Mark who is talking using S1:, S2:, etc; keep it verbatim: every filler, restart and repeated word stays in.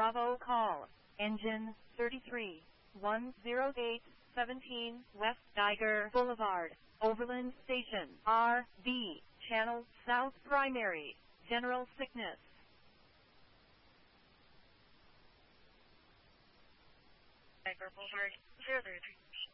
S1: Bravo call, engine thirty-three, one zero eight, seventeen, West Diger Boulevard, Overland Station, R B, Channel, South Primary, General Sickness.
S2: Diger Boulevard, zero three three.